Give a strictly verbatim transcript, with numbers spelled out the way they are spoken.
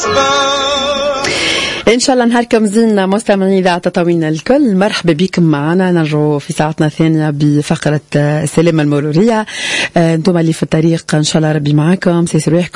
إن شاء الله نهاركم زين مستمعي إذاعة تطاوين الكل. مرحبا بكم معنا. نرجو في ساعتنا الثانية بفقرة السلامة المرورية. أنتم اللي في الطريق إن شاء الله ربي معاكم سيسروحكم